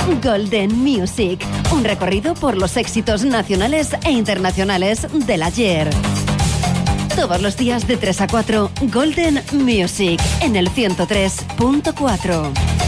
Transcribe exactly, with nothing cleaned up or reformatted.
Golden Music, un recorrido por los éxitos nacionales e internacionales del ayer. Todos los días de tres a cuatro, Golden Music, en el ciento tres punto cuatro.